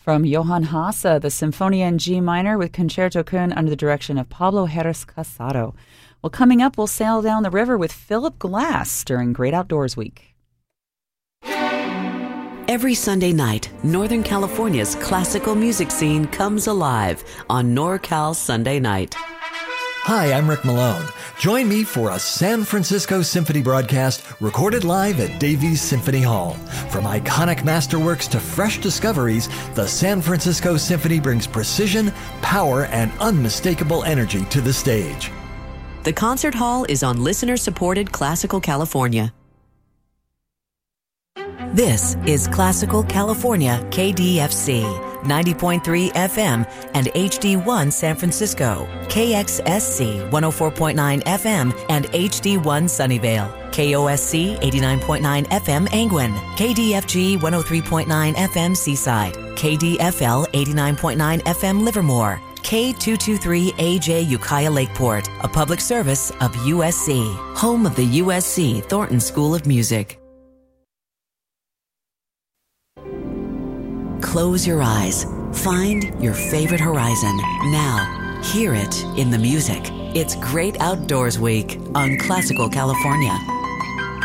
From Johann Hasse, the Symphonia in G minor with Concerto Köln under the direction of Pablo Heras Casado. Well, coming up, we'll sail down the river with Philip Glass during Great Outdoors Week. Every Sunday night, Northern California's classical music scene comes alive on NorCal Sunday Night. Hi, I'm Rick Malone. Join me for a San Francisco Symphony broadcast recorded live at Davies Symphony Hall. From iconic masterworks to fresh discoveries, the San Francisco Symphony brings precision, power, and unmistakable energy to the stage. The concert hall is on listener-supported Classical California. This is Classical California KDFC, 90.3 FM and HD1 San Francisco, KXSC 104.9 FM and HD1 Sunnyvale, KOSC 89.9 FM Angwin, KDFG 103.9 FM Seaside, KDFL 89.9 FM Livermore, K223AJ Ukiah Lakeport, a public service of USC, home of the USC Thornton School of Music. Close your eyes. Find your favorite horizon. Now, hear it in the music. It's Great Outdoors Week on Classical California.